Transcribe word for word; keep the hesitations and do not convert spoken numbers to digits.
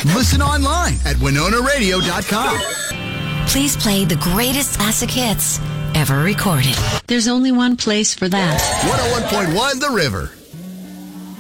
Listen online at winona radio dot com. Please play the greatest classic hits ever recorded. There's only one place for that. one oh one point one The River.